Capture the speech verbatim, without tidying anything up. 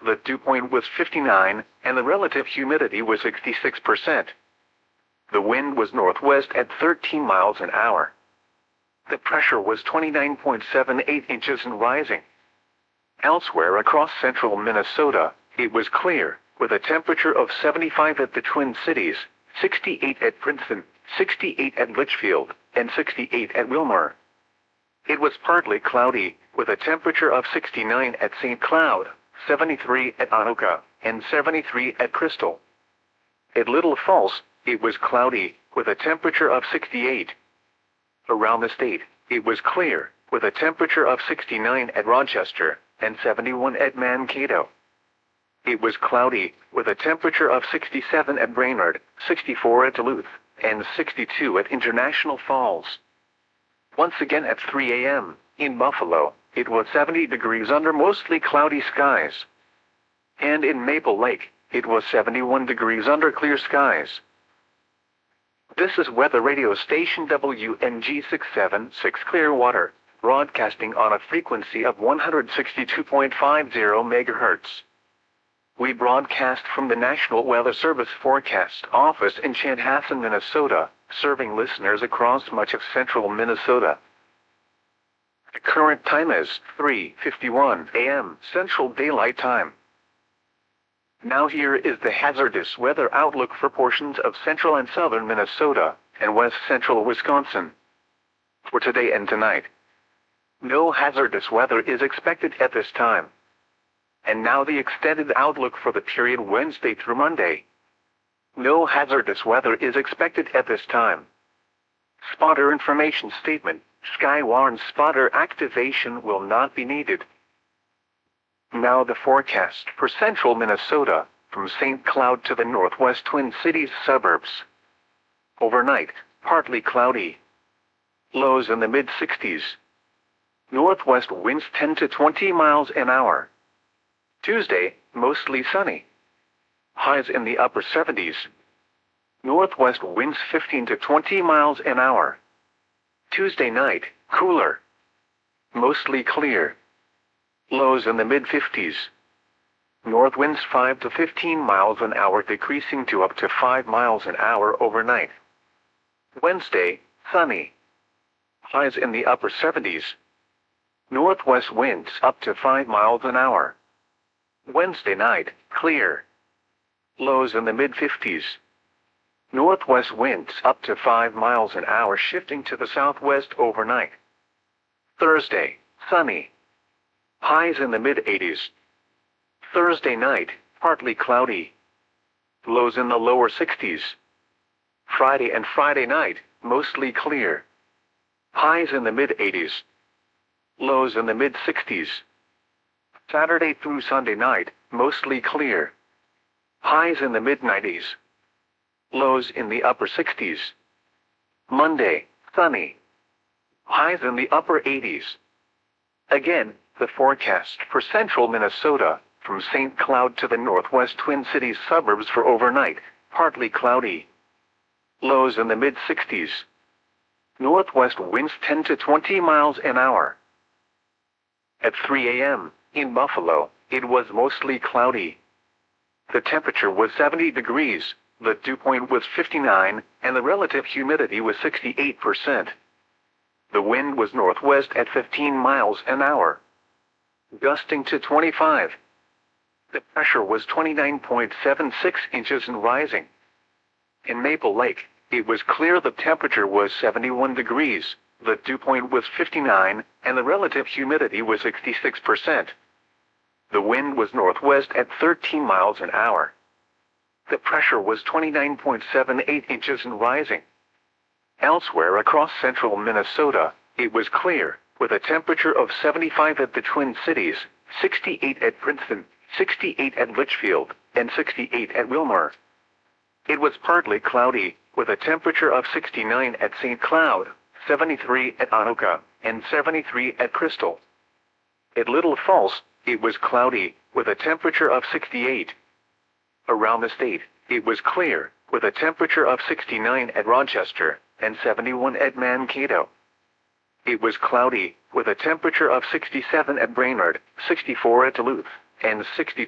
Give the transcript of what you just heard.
The dew point was fifty-nine, and the relative humidity was sixty-six percent. The wind was northwest at thirteen miles an hour. The pressure was twenty-nine point seven eight inches and rising. Elsewhere across central Minnesota, it was clear, with a temperature of seventy-five at the Twin Cities, sixty-eight at Princeton, sixty-eight at Litchfield, and sixty-eight at Wilmer. It was partly cloudy, with a temperature of sixty-nine at Saint Cloud, seventy-three at Anoka, and seventy-three at Crystal. At Little Falls, it was cloudy, with a temperature of sixty-eight. Around the state, it was clear, with a temperature of sixty-nine at Rochester, and seventy-one at Mankato. It was cloudy, with a temperature of sixty-seven at Brainerd, sixty-four at Duluth, and sixty-two at International Falls. Once again at three A M, in Buffalo, it was seventy degrees under mostly cloudy skies. And in Maple Lake, it was seventy-one degrees under clear skies. This is weather radio station W N G six seven six Clearwater, broadcasting on a frequency of one hundred sixty-two point five zero megahertz. We broadcast from the National Weather Service Forecast Office in Chanhassen, Minnesota, serving listeners across much of central Minnesota. The current time is three fifty-one A M Central Daylight Time. Now here is the hazardous weather outlook for portions of central and southern Minnesota and west central Wisconsin. For today and tonight, no hazardous weather is expected at this time. And now the extended outlook for the period Wednesday through Monday. No hazardous weather is expected at this time. Spotter information statement: Skywarn spotter activation will not be needed. Now the forecast for central Minnesota, from Saint Cloud to the northwest Twin Cities suburbs. Overnight, partly cloudy. Lows in the mid sixties. Northwest winds ten to twenty miles an hour. Tuesday, mostly sunny. Highs in the upper seventies. Northwest winds fifteen to twenty miles an hour. Tuesday night, cooler. Mostly clear. Lows in the mid fifties. North winds five to fifteen miles an hour, decreasing to up to five miles an hour overnight. Wednesday, sunny. Highs in the upper seventies. Northwest winds up to five miles an hour. Wednesday night, clear. Lows in the mid fifties. Northwest winds up to five miles an hour, shifting to the southwest overnight. Thursday, sunny. Highs in the mid eighties. Thursday night, partly cloudy. Lows in the lower sixties. Friday and Friday night, mostly clear. Highs in the mid eighties. Lows in the mid sixties. Saturday through Sunday night, mostly clear. Highs in the mid nineties. Lows in the upper sixties. Monday, sunny. Highs in the upper eighties. Again, the forecast for central Minnesota, from Saint Cloud to the northwest Twin Cities suburbs for overnight, partly cloudy. Lows in the mid sixties. Northwest winds ten to twenty miles an hour. At three A M, in Buffalo, it was mostly cloudy. The temperature was seventy degrees, the dew point was fifty-nine, and the relative humidity was sixty-eight percent. The wind was northwest at fifteen miles an hour, gusting to twenty-five. The pressure was twenty-nine point seven six inches and rising. In Maple Lake, it was clear the temperature was seventy-one degrees, the dew point was fifty-nine, and the relative humidity was sixty-six percent. The wind was northwest at thirteen miles an hour. The pressure was twenty-nine point seven eight inches and rising. Elsewhere across central Minnesota, it was clear, with a temperature of seventy-five at the Twin Cities, sixty-eight at Princeton, sixty-eight at Litchfield, and sixty-eight at Wilmer. It was partly cloudy, with a temperature of sixty-nine at Saint Cloud, seventy-three at Anoka, and seventy-three at Crystal. At Little Falls, it was cloudy, with a temperature of sixty-eight. Around the state, it was clear, with a temperature of sixty-nine at Rochester, and seventy-one at Mankato. It was cloudy, with a temperature of sixty-seven at Brainerd, sixty-four at Duluth, and sixty-two